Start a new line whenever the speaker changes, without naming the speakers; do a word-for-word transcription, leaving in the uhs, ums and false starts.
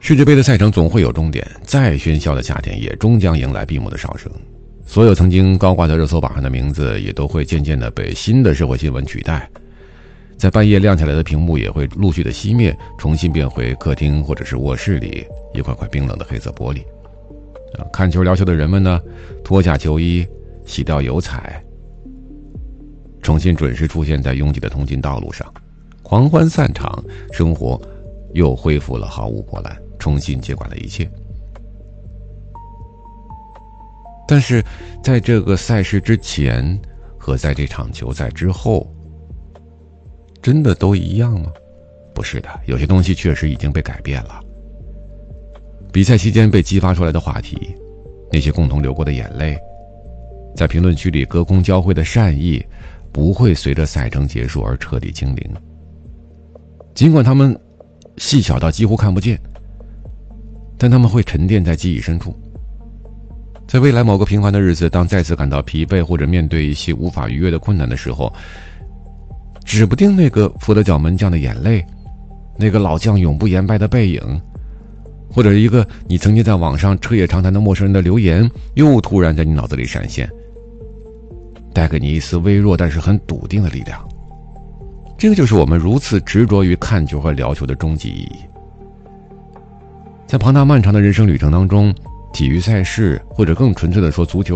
世界杯的赛程总会有终点，再喧嚣的夏天也终将迎来闭幕的哨声。所有曾经高挂在热搜榜上的名字，也都会渐渐地被新的社会新闻取代。在半夜亮起来的屏幕也会陆续的熄灭，重新变回客厅或者是卧室里一块块冰冷的黑色玻璃。看球聊球的人们呢，脱下球衣，洗掉油彩，重新准时出现在拥挤的通勤道路上。狂欢散场，生活又恢复了毫无波澜，重新接管了一切。但是在这个赛事之前和在这场球赛之后，真的都一样吗？不是的，有些东西确实已经被改变了。比赛期间被激发出来的话题，那些共同流过的眼泪，在评论区里隔空交汇的善意，不会随着赛程结束而彻底清零。尽管他们细小到几乎看不见，但他们会沉淀在记忆深处。在未来某个平凡的日子，当再次感到疲惫或者面对一些无法逾越的困难的时候，指不定那个佛得角门将的眼泪，那个老将永不言败的背影，或者一个你曾经在网上彻夜长谈的陌生人的留言，又突然在你脑子里闪现，带给你一丝微弱但是很笃定的力量。这个就是我们如此执着于看球和聊球的终极意义。在庞大漫长的人生旅程当中，体育赛事，或者更纯粹的说足球